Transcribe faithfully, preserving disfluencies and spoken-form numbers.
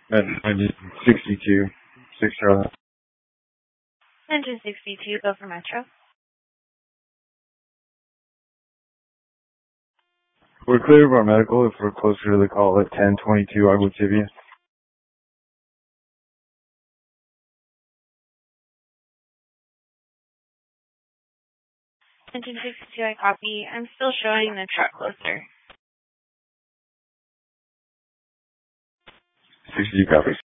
At engine sixty-two, six Charlotte. Engine sixty-two, go for Metro. We're clear of our medical. If we're closer to the call at ten twenty-two, I will tip you. Engine sixty-two, I copy. I'm still showing the truck closer. sixty-two copies.